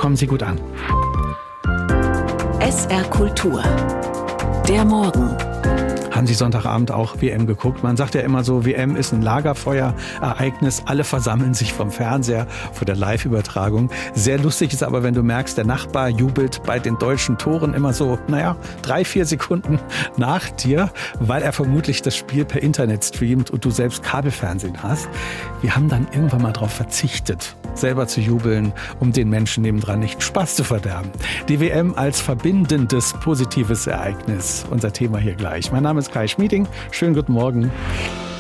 Kommen Sie gut an. SR Kultur. Der Morgen. Haben Sie Sonntagabend auch WM geguckt? Man sagt ja immer so, WM ist ein Lagerfeuerereignis. Alle versammeln sich vom Fernseher vor der Live-Übertragung. Sehr lustig ist aber, wenn du merkst, der Nachbar jubelt bei den deutschen Toren immer so, 3-4 Sekunden nach dir, weil er vermutlich das Spiel per Internet streamt und du selbst Kabelfernsehen hast. Wir haben dann irgendwann mal darauf verzichtet, selber zu jubeln, um den Menschen nebendran nicht Spaß zu verderben. Die WM als verbindendes, positives Ereignis. Unser Thema hier gleich. Mein Name ist Kai Schmieding. Schönen guten Morgen.